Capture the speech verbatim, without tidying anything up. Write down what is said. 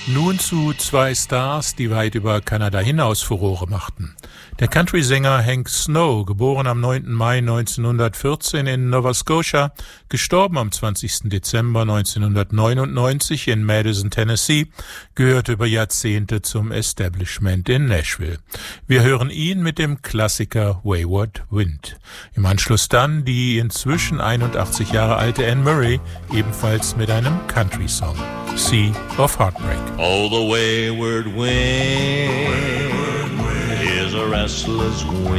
Nun zu zwei Stars, die weit über Kanada hinaus Furore machten. Der Country-Sänger Hank Snow, geboren am neunten Mai neunzehnhundertvierzehn in Nova Scotia, gestorben am zwanzigsten Dezember neunzehnhundertneunundneunzig in Madison, Tennessee, gehörte über Jahrzehnte zum Establishment in Nashville. Wir hören ihn mit dem Klassiker Wayward Wind. Im Anschluss dann die inzwischen einundachtzig Jahre alte Anne Murray, ebenfalls mit einem Country-Song, Sea of Heartbreak. Oh, the wayward wind is a restless wind